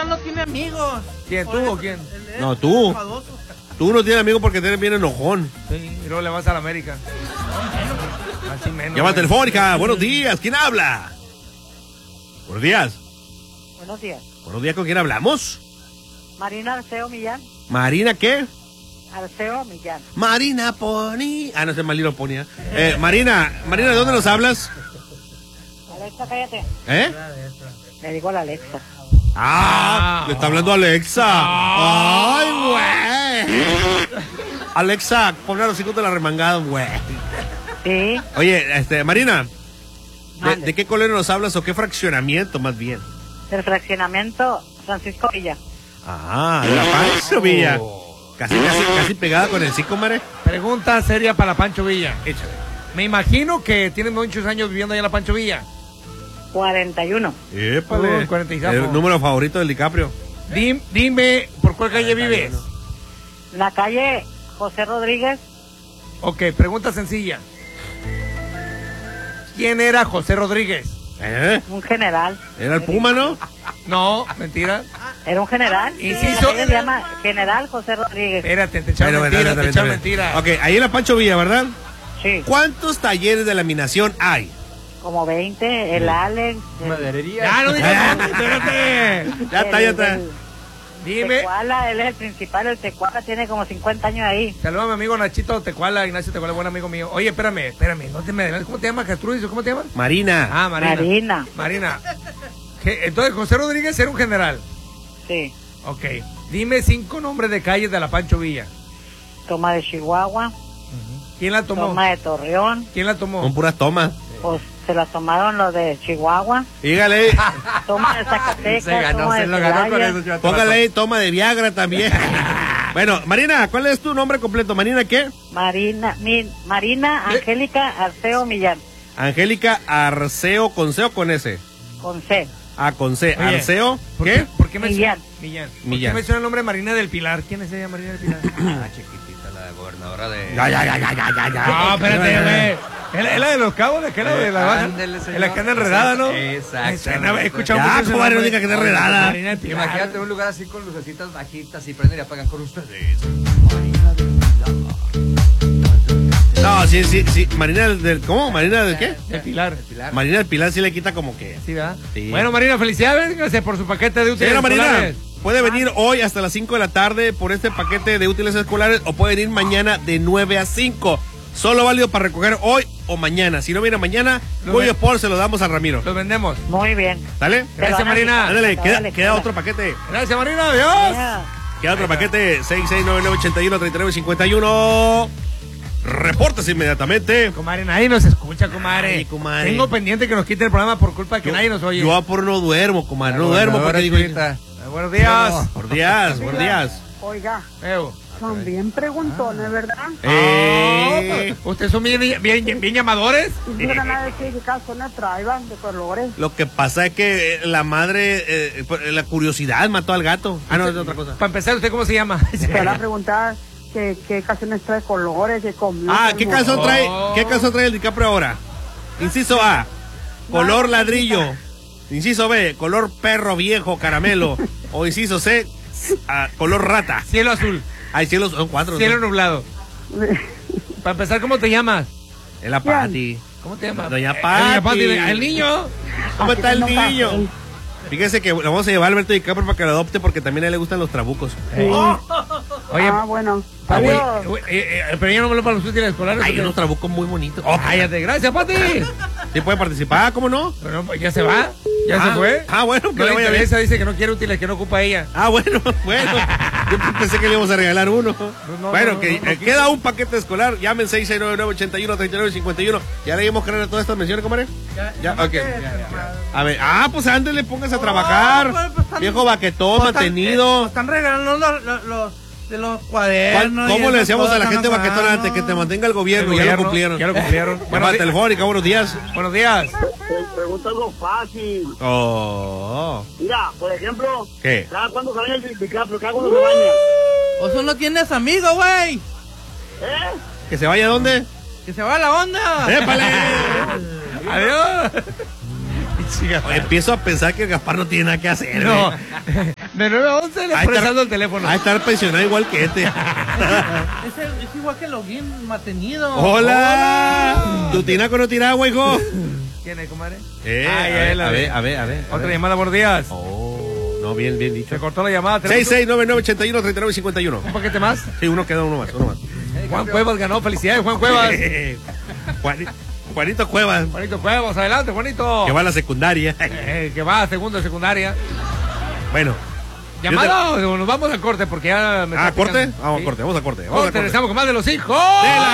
Millán no tiene amigos. ¿Quién, tú o quién? No, tú. Tú no tienes amigos porque eres bien enojón. Sí, y luego le vas a la América. Así menos. Llama telefónica. Buenos días. ¿Quién habla? Buenos días. Buenos días. Buenos días. ¿Con quién hablamos? Marina Arceo Millán. ¿Marina qué? Arceo Millán. Marina Pony. Ah, no sé, Malino Pony. Marina, ¿de dónde nos hablas? Alexa, cállate. ¿Eh? Le digo a la Alexa. Le está hablando Alexa. Ay, güey. Alexa, ponle a los hijos de la remangada, güey. Sí. Oye, Marina, ¿de qué colonia nos hablas o qué fraccionamiento más bien? Del fraccionamiento Francisco Villa. De la Pancho Villa. Casi pegada con el Sicomare. Pregunta seria para la Pancho Villa. Échale. Me imagino que tienes muchos años viviendo allá en la Pancho Villa. 41. Épale. 46. El número favorito del DiCaprio. Dime, ¿por cuál calle vives? La calle José Rodríguez. Ok, pregunta sencilla. ¿Quién era José Rodríguez? Un general. ¿Era el Puma, no? No, mentira. Era un general. Inciso. Se llama General José Rodríguez. Espérate, te echaron mentira. Ok, ahí en la Pancho Villa, ¿verdad? Sí. ¿Cuántos talleres de laminación hay? Como 20, el Alex. Maderería. Ya, no digas, espérate. Ya está. Dime. Tecuala, él es el principal, el Tecuala tiene como 50 años ahí. Saludos a mi amigo Nachito Tecuala, Ignacio Tecuala, buen amigo mío. Oye, espérame, no te me adelantes. ¿Cómo te llamas, Gertrudis? ¿Cómo te llamas? Marina. Ah, Marina. Entonces, José Rodríguez era un general. Sí. Ok. Dime 5 nombres de calles de la Pancho Villa. Toma de Chihuahua. ¿Quién la tomó? Toma de Torreón. ¿Quién la tomó? Con puras tomas. Pues se la tomaron los de Chihuahua. Dígale. Toma de Zacatecas. Se ganó, toma se de lo ganó con Celaya. eso. Póngale toma de Viagra también. Bueno, Marina, ¿cuál es tu nombre completo? ¿Marina qué? Marina Angélica Arceo Millán. Angélica Arceo, ¿con C o con S? Con C. Ah, con C. Oye, Arceo, ¿Por qué Millán. Millán. ¿Por qué Millán. menciona el nombre de Marina del Pilar? ¿Quién es ella, Marina del Pilar? Chiquitita, la gobernadora de... Ya. No, espérate, güey. ¿Es la de los cabos? ¿De qué lado? ¿De la baja? Ándele, señor. ¿En la que anda enredada, no? Exacto. He escuchado Ya, mucho ese comadre, nombre. única que está enredada. Marina del Pilar. Imagínate un lugar así con lucecitas bajitas y prenden y apagan con ustedes. No, sí. Marina del... ¿Cómo? ¿Marina del qué? Del Pilar. Marina del Pilar sí le quita como que... Sí, ¿verdad? Sí. Bueno, Marina, felicidades. Gracias por su paquete de útiles Señora Marina, escolares. puede venir hoy hasta las 5 de la tarde por este paquete de útiles escolares o puede venir mañana de 9 a 5. Solo válido para recoger hoy o mañana. Si no viene mañana, Cuyo Sport se lo damos a Ramiro. Los vendemos. Muy bien. ¿Dale? Gracias, Marina. Ándale, queda otro paquete. Gracias, Marina. Adiós. Ya. Queda otro paquete, 6699813951. Repórtese inmediatamente. Comadre, nadie nos escucha, comadre. Ay, comadre. Tengo pendiente que nos quite el programa por culpa de que nadie nos oye. Yo por no duermo, comadre. No duermo porque digo... Buenos días. Buenos días, buenos días. Oiga, Evo. son bien preguntones, ¿verdad? ¿Ustedes son bien llamadores? Y van a decir que calzones traigan de colores. Lo que pasa es que la madre, la curiosidad mató al gato. Ah, no, es otra cosa. Para empezar, ¿usted cómo se llama? Te van a preguntar qué calzones trae colores, qué combina. Ah, ¿qué calzón trae? ¿Qué calzón trae el DiCaprio ahora? Inciso A, color ladrillo. Inciso B, color perro viejo caramelo. O inciso C, color rata. Cielo azul. Hay cielos, son 4. Cielo nublado. Para empezar, ¿cómo te llamas? Es la Pati. ¿Cómo te llamas? Doña Pati. ¿El niño? ¿Cómo está el niño? Fíjese que lo vamos a llevar a Alberto DiCaprio para que lo adopte porque también a él le gustan los trabucos. Oye, bueno. pero ya no me lo para los útiles escolares. Hay unos trabucos muy bonitos. Cállate, gracias, Pati. Sí puede participar, ¿cómo no? Pero no, ya se va. ¿Ya se fue? Bueno, que No le le vaya bien. interesa, dice que no quiere útiles, que no ocupa ella. Bueno. Yo pensé que le íbamos a regalar uno. Queda un paquete escolar. Llamen 6699813951. ¿Ya leímos que eran todas estas menciones, comadre? Ya, ok. A ver, pues ándele, póngase a trabajar. Viejo baquetón, mantenido. Están regalando los cuadernos. ¿Cómo le decíamos a la gente baquetona antes? Que te mantenga el gobierno. Ya lo cumplieron. Llamada telefónica, buenos días. Buenos días. Pregunta algo fácil. Mira, por ejemplo, ¿qué? ¿Cada cuándo se baña el DiCaprio? ¿Cada cuándo se baña? ¿O solo tienes amigo, güey? ¿Que se vaya a dónde? Que se va la onda. ¡Épale! Adiós. Empiezo a pensar que Gaspar no tiene nada que hacer. No. De 9 a 11 le expresando el teléfono. Va a estar pensionado igual que este. Es igual que Login mantenido. ¡Hola! ¿Tu tinaco no tira agua, hijo? ¿Quién es, comadre? A ver. Otra llamada, buenos días. No, bien dicho. Se cortó la llamada. 6699813951. ¿Un paquete más? Sí, uno más. Juan Cuevas ganó. Felicidades, Juan Cuevas. Juanito Cuevas. Juanito Cuevas, adelante, Juanito. Que va a la secundaria. Que va a segundo de secundaria. Bueno. Llamada, nos vamos al corte porque ya me ¿corte? Vamos a corte. Regresamos con más de los hijos.